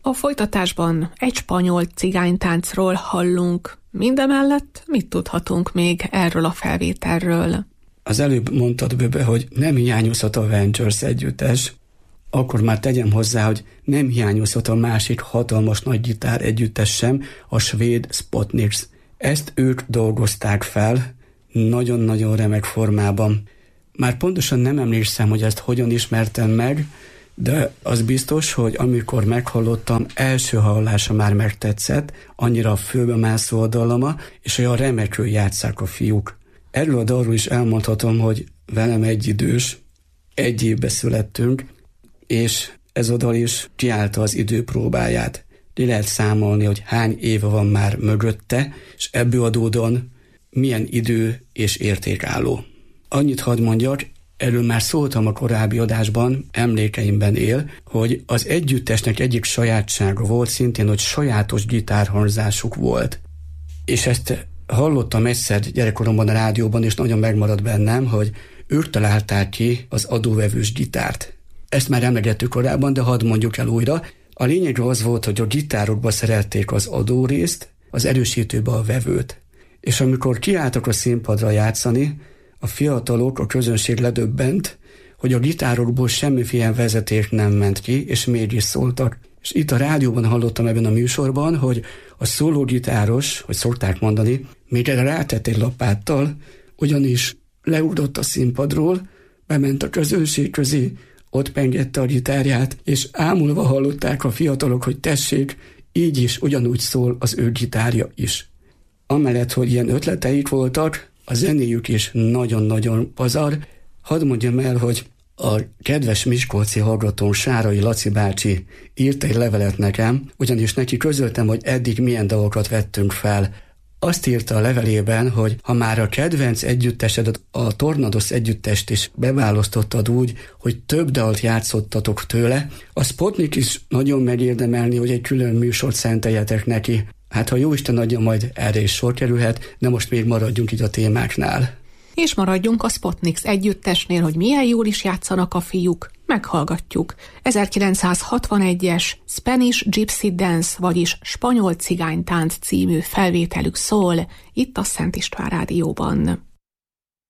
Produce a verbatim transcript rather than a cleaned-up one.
A folytatásban egy spanyol cigánytáncról hallunk. Mindemellett mit tudhatunk még erről a felvételről? Az előbb mondtad, Böbe, hogy nem hiányozhat a Ventures együttes, akkor már tegyem hozzá, hogy nem hiányozhat a másik hatalmas nagy gitár együttes sem, a svéd Spotnix. Ezt ők dolgozták fel, nagyon-nagyon remek formában. Már pontosan nem emlékszem, hogy ezt hogyan ismertem meg, de az biztos, hogy amikor meghallottam, első hallása már megtetszett, annyira a főbe mászó a dallama, és olyan remekül játsszák a fiúk. Erről a dalról is elmondhatom, hogy velem egyidős, egy évbe születtünk, és ez a dal is kiállta az idő próbáját. Ki lehet számolni, hogy hány éve van már mögötte, és ebből adódóan milyen idő és értékálló. Annyit hadd mondjak, erről már szóltam a korábbi adásban, emlékeimben él, hogy az együttesnek egyik sajátsága volt szintén, hogy sajátos gitárhangzásuk volt. És ezt hallottam egyszer gyerekkoromban a rádióban, és nagyon megmaradt bennem, hogy ők találták ki az adóvevős gitárt. Ezt már emlegettük korábban, de hadd mondjuk el újra. A lényeg az volt, hogy a gitárokba szerelték az adórészt, az erősítőbe a vevőt. És amikor kiálltak a színpadra játszani, a fiatalok, a közönség ledöbbent, hogy a gitárokból semmiféle vezeték nem ment ki, és mégis szóltak. És itt a rádióban hallottam ebben a műsorban, hogy a szólógitáros, hogy szokták mondani, még erre rátett egy lapáttal, ugyanis leugrott a színpadról, bement a közönség közé, ott pengette a gitárját, és ámulva hallották a fiatalok, hogy tessék, így is ugyanúgy szól az ő gitárja is. Amellett, hogy ilyen ötleteik voltak, a zenéjük is nagyon-nagyon pazar. Hadd mondjam el, hogy a kedves miskolci hallgatón Sárai Laci bácsi írt egy levelet nekem, ugyanis neki közöltem, hogy eddig milyen dalokat vettünk fel. Azt írta a levelében, hogy ha már a kedvenc együttesedet, a Tornadosz együttest is beválasztottad úgy, hogy több dalt játszottatok tőle, a Spotnik is nagyon megérdemelni, hogy egy külön műsort szenteljetek neki. Hát ha jóisten adja, majd erre is sor kerülhet, de most még maradjunk így a témáknál. És maradjunk a Spotnix együttesnél, hogy milyen jól is játszanak a fiúk. Meghallgatjuk. ezerkilencszázhatvanegyes Spanish Gypsy Dance, vagyis Spanyol cigánytánc című felvételük szól, itt a Szent István Rádióban.